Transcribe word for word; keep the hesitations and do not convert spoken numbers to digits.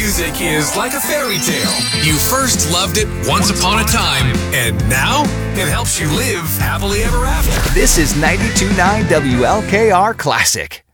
music is like a fairy tale. You first loved it once upon a time, and now it helps you live happily ever after. This is ninety-two point nine W L K R Classic.